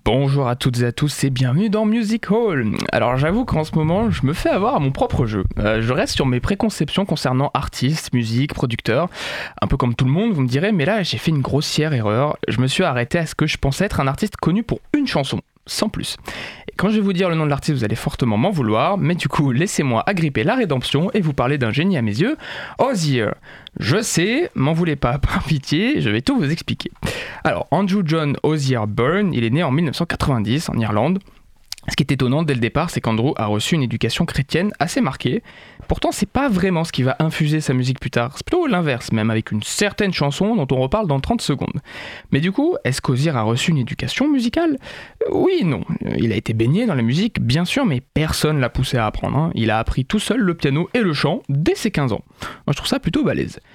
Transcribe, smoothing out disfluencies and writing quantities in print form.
Bonjour à toutes et à tous et bienvenue dans Music Hall. Alors j'avoue qu'en ce moment je me fais avoir à mon propre jeu. Je reste sur mes préconceptions concernant artistes, musique, producteurs. Un peu comme tout le monde vous me direz, mais là j'ai fait une grossière erreur. Je me suis arrêté à ce que je pensais être un artiste connu pour une chanson, sans plus. Et quand je vais vous dire le nom de l'artiste vous allez fortement m'en vouloir, mais du coup laissez-moi agripper la rédemption et vous parler d'un génie à mes yeux, Hozier. Je sais, m'en voulez pas, par pitié, je vais tout vous expliquer. Alors, Andrew John Hozier Byrne, il est né en 1990 en Irlande. Ce qui est étonnant dès le départ, c'est qu'Andrew a reçu une éducation chrétienne assez marquée. Pourtant, c'est pas vraiment ce qui va infuser sa musique plus tard. C'est plutôt l'inverse, même avec une certaine chanson dont on reparle dans 30 secondes. Mais du coup, est-ce qu'Hozier a reçu une éducation musicale ? Oui et non. Il a été baigné dans la musique, bien sûr, mais personne l'a poussé à apprendre. Il a appris tout seul le piano et le chant dès ses 15 ans. Moi, je trouve ça plutôt balèze.